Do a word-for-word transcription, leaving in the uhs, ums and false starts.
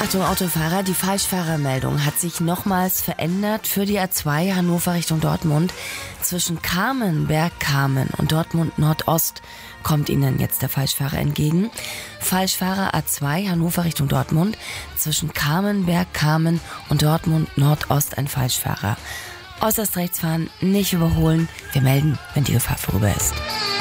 Achtung Autofahrer, die Falschfahrermeldung hat sich nochmals verändert für die A zwei Hannover Richtung Dortmund. Zwischen Kamen, Bergkamen und Dortmund Nordost kommt Ihnen jetzt der Falschfahrer entgegen. Falschfahrer A zwei Hannover Richtung Dortmund. Zwischen Kamen, Bergkamen und Dortmund Nordost ein Falschfahrer. Äußerst rechts fahren, nicht überholen. Wir melden, wenn die Gefahr vorüber ist.